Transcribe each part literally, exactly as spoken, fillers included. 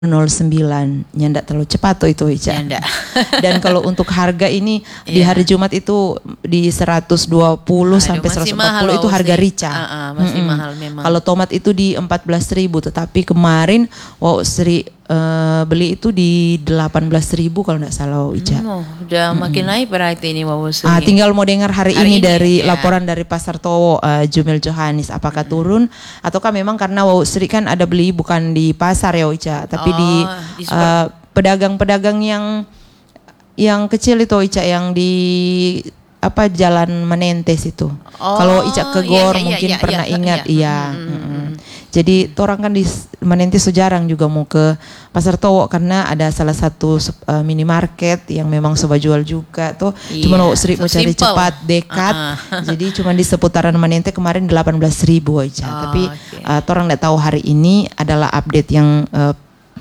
nol sembilan nyandak terlalu cepat tuh itu Ica. Dan kalau untuk harga ini yeah. di hari Jumat itu di seratus dua puluh sampai seratus empat puluh itu harga rica. Uh, uh, masih mm-hmm. mahal memang. Kalau tomat itu di empat belas ribu, tetapi kemarin wow Sri uh, beli itu di delapan belas ribu kalau enggak salah Ica. Hmm, oh, udah mm-hmm. makin naik berarti ini wow Sri. Ah, tinggal mau dengar hari, hari ini, ini dari ya. laporan dari Pasar Towo uh, Jumel Johanis apakah mm-hmm. turun ataukah memang karena wow Sri kan ada beli bukan di pasar ya Ica, tapi oh. di, di uh, pedagang-pedagang yang yang kecil itu Ica yang di apa Jalan Menentes itu. Oh, kalau Ica ke Gor iya, iya, mungkin iya, pernah iya, ingat iya. iya. Hmm, hmm. Jadi orang kan di Menentes so jarang juga mau ke Pasar Towo karena ada salah satu uh, minimarket yang memang soba jual juga tuh. Iya, cuma mau Sri so mau cari cepat dekat. Uh-uh. Jadi cuma di seputaran Menentes kemarin delapan belas ribu Ica. Oh, tapi okay. uh, orang nggak tahu hari ini adalah update yang uh,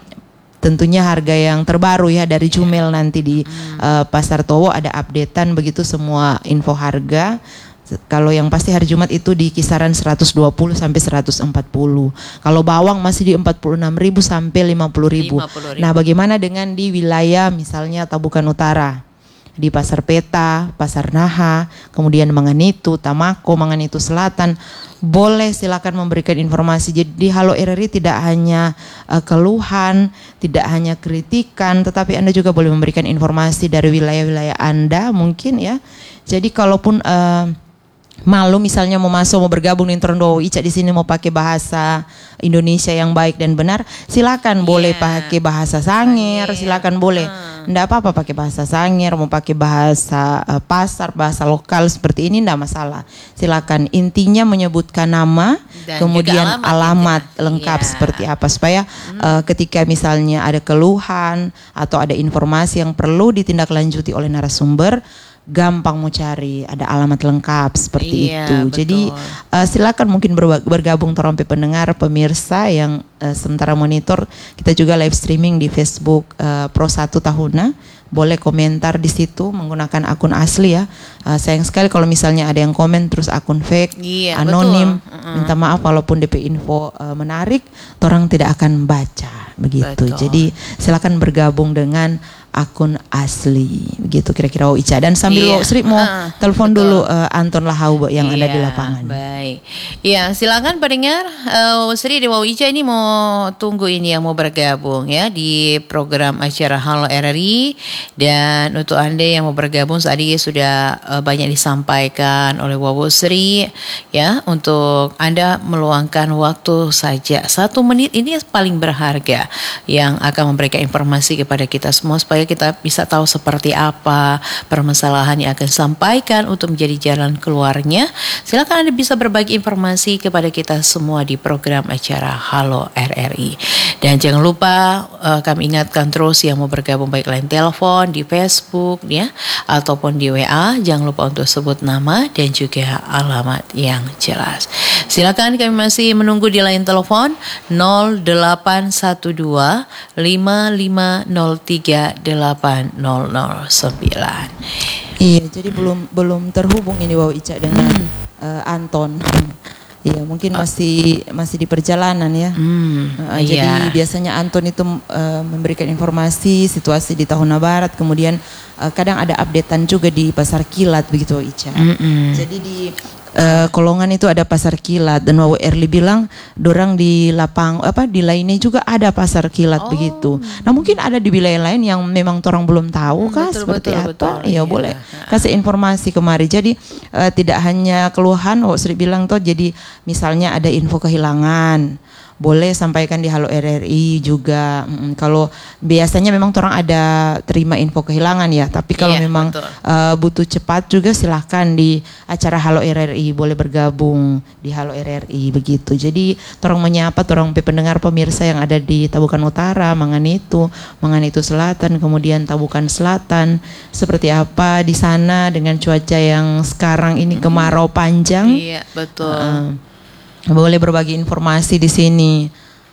tentunya harga yang terbaru ya dari Jumel nanti di hmm. uh, Pasar Towo ada updatean begitu semua info harga. Kalau yang pasti hari Jumat itu di kisaran seratus dua puluh sampai seratus empat puluh. Kalau bawang masih di empat puluh enam ribu sampai lima puluh ribu. Nah, bagaimana dengan di wilayah misalnya Tabukan Utara? Di Pasar Peta, Pasar Naha, kemudian Manganitu, Tamako, Manganitu Selatan, boleh silakan memberikan informasi. Jadi Halo R R I tidak hanya uh, keluhan, tidak hanya kritikan, tetapi Anda juga boleh memberikan informasi dari wilayah-wilayah Anda mungkin ya. Jadi kalaupun uh, malu misalnya mau masuk mau bergabung di Intron Ica di sini mau pakai bahasa Indonesia yang baik dan benar, silakan yeah. boleh pakai bahasa Sangir, yeah. silakan boleh. Hmm. Nggak apa-apa pakai bahasa Sangir, mau pakai bahasa uh, pasar, bahasa lokal seperti ini nggak masalah. Silakan. Intinya menyebutkan nama, dan kemudian alamat, alamat ya. lengkap yeah. seperti apa supaya hmm. uh, ketika misalnya ada keluhan atau ada informasi yang perlu ditindaklanjuti oleh narasumber, gampang mau cari, ada alamat lengkap seperti iya, itu. Betul. Jadi uh, silakan mungkin bergabung terompe pendengar pemirsa yang uh, sementara monitor kita juga live streaming di Facebook uh, Pro satu Tahuna. Boleh komentar di situ menggunakan akun asli ya. Uh, sayang sekali kalau misalnya ada yang komen terus akun fake, iya, anonim. Uh-uh. Minta maaf walaupun D P info uh, menarik, orang tidak akan baca begitu. Betul. Jadi silakan bergabung dengan akun asli begitu kira-kira oh Ica. Dan sambil iya. Sri mau uh, telepon betul. dulu uh, Anton Lahau yang iya, ada di lapangan. Baik. Iya, silakan pendengar uh, Sri di Wow Ica ini mau tunggu ini yang mau bergabung ya di program acara Halo R R I. Dan untuk Anda yang mau bergabung saat ini sudah uh, banyak disampaikan oleh Wow Sri ya, untuk Anda meluangkan waktu saja satu menit ini yang paling berharga yang akan memberikan informasi kepada kita semua supaya kita bisa tahu seperti apa permasalahan yang akan disampaikan untuk menjadi jalan keluarnya. Silakan Anda bisa berbagi informasi kepada kita semua di program acara Halo R R I. Dan jangan lupa uh, kami ingatkan terus yang mau bergabung baik lain telepon, di Facebook ya ataupun di W A, jangan lupa untuk sebut nama dan juga alamat yang jelas. Silakan kami masih menunggu di line telepon nol delapan satu dua lima lima nol tiga delapan nol nol sembilan. Iya, jadi belum belum terhubung ini Wow Ica dengan hmm. uh, Anton. Iya, mungkin masih masih di perjalanan ya. Hmm, uh, iya. Jadi biasanya Anton itu uh, memberikan informasi situasi di Tahuna Barat, kemudian uh, kadang ada updatean juga di Pasar Kilat begitu Ica. Mm-mm. Jadi di Uh, Kolongan itu ada Pasar Kilat dan Wawo Erli bilang dorang di lapang apa di lainnya juga ada Pasar Kilat oh. begitu. Nah mungkin ada di wilayah lain yang memang orang belum tahu kah betul, seperti betul, apa? Betul, ya iya. boleh kasih informasi kemari. Jadi uh, tidak hanya keluhan, Wawo Sri bilang tuh jadi misalnya ada info kehilangan, boleh sampaikan di Halo R R I juga. Mm, kalau biasanya memang orang ada terima info kehilangan ya, tapi kalau iya, memang uh, butuh cepat juga silahkan di acara Halo R R I, boleh bergabung di Halo R R I begitu. Jadi orang menyapa orang pendengar pemirsa yang ada di Tabukan Utara, Manganitu, Manganitu Selatan, kemudian Tabukan Selatan, seperti apa di sana dengan cuaca yang sekarang ini kemarau panjang. Iya, betul. Uh, Boleh berbagi informasi di sini.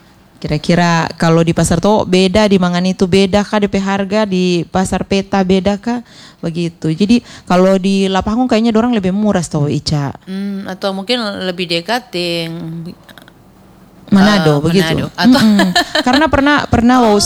Kira-kira kalau di Pasar Towo beda, di Manganitu beda kah D P harga, di Pasar Peta beda kah? Begitu. Jadi kalau di Lapangun kayaknya dorang lebih murah tahu Ica. Hmm, atau mungkin lebih dekat yang Manado uh, begitu. Manado. Atau Mm-mm. Karena pernah pernah wow